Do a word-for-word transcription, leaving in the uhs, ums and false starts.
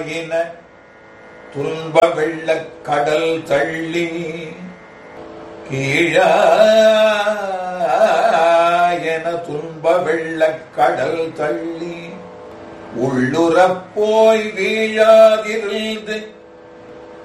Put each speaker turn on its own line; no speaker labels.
துன்ப வெள்ளக் கடல் தள்ளி கீழாயன துன்ப வெள்ளக் கடல் தள்ளி உள்ளுறப் போய் வீழாதிருந்து